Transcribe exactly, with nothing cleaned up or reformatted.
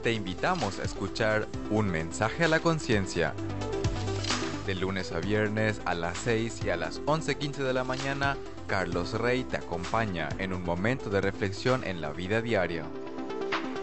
te invitamos a escuchar Un Mensaje a la Conciencia. De lunes a viernes a las seis y a las once quince de la mañana, Carlos Rey te acompaña en un momento de reflexión en la vida diaria.